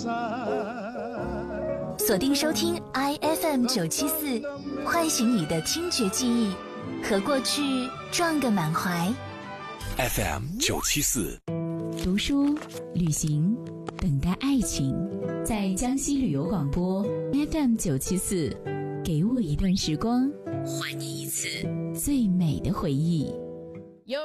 锁定收听 IFM 974，唤醒你的听觉记忆，和过去撞个满怀。 FM 974， 读书、旅行、等待爱情，在江西旅游广播 FM 974，给我一段时光，还你一次最美的回忆。